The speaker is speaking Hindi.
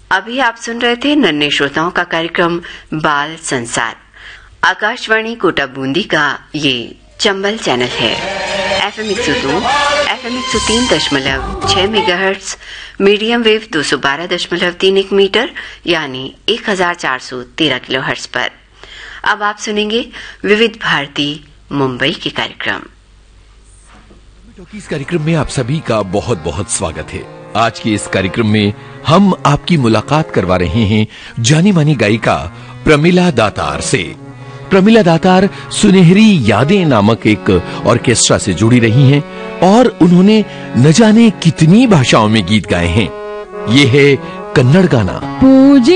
अभी आप सुन रहे थे नन्हे श्रोताओं का कार्यक्रम बाल संसार। आकाशवाणी कोटा बूंदी का ये चंबल चैनल है। FM 102, FM 103.6 megahertz, medium wave 212.31 metre यानी 1413 किलोहर्ट्ज पर। अब आप सुनेंगे विविध भारती मुंबई के कार्यक्रम। टॉकीज कार्यक्रम में आप सभी का बहुत बहुत स्वागत है। आज के इस कार्यक्रम में हम आपकी मुलाकात करवा रहे हैं जानी मानी गायिका प्रमिला दातार से। प्रमिला दातार सुनहरी यादें नामक एक ऑर्केस्ट्रा से जुड़ी रही हैं और उन्होंने न जाने कितनी भाषाओं में गीत गाए हैं। ये है कन्नड़ गाना।